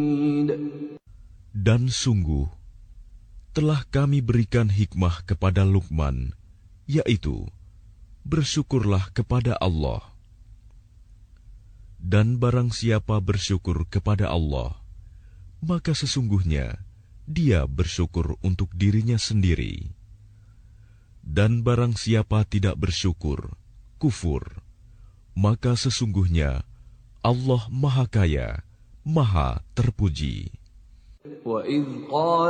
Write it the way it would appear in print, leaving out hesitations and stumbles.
Dan sungguh, telah kami berikan hikmah kepada Luqman, yaitu, bersyukurlah kepada Allah. Dan barang siapa bersyukur kepada Allah, maka sesungguhnya dia bersyukur untuk dirinya sendiri. Dan barang siapa tidak bersyukur, kufur, maka sesungguhnya Allah Maha Kaya, Maha Terpuji. وَإِذْ قَالَ